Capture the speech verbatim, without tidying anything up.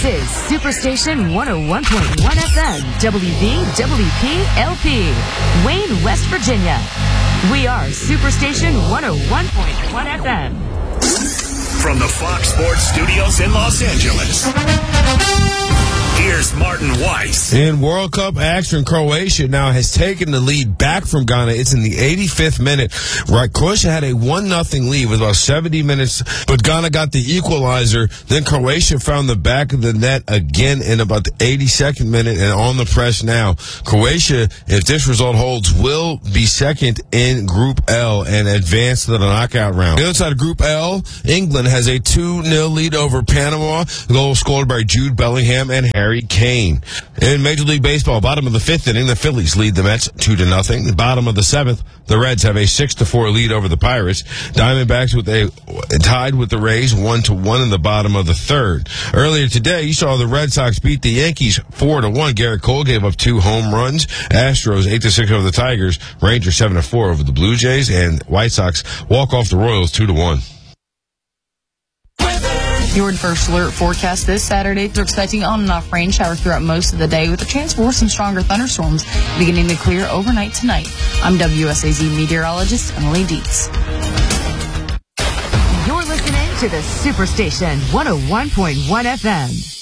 This is Superstation one oh one point one F M, W V W P L P, Wayne, West Virginia. We are Superstation one oh one point one F M. From the Fox Sports Studios in Los Angeles, here's Martin Weiss. In World Cup action, Croatia now has taken the lead back from Ghana. It's in the eighty-fifth minute. Right, Croatia had a one nothing lead with about seventy minutes, but Ghana got the equalizer. Then Croatia found the back of the net again in about the eighty-second minute, and on the press now. Croatia, if this result holds, will be second in Group L and advance to the knockout round. The other side of Group L, England has a two nil lead over Panama. Goal scored by Jude Bellingham and Harry Kane. In Major League Baseball, bottom of the fifth inning, the Phillies lead the Mets two to nothing. Bottom of the seventh, the Reds have a six to four lead over the Pirates. Diamondbacks with a tied with the Rays one to one in the bottom of the third. Earlier today, you saw the Red Sox beat the Yankees four to one. Garrett Cole gave up two home runs. Astros eight to six over the Tigers. Rangers seven to four over the Blue Jays, and White Sox walk off the Royals two to one. Your First Alert forecast this Saturday. They're expecting on and off rain showers throughout most of the day with a chance for some stronger thunderstorms beginning to clear overnight tonight. I'm W S A Z meteorologist Emily Dietz. You're listening to the Superstation one oh one point one F M.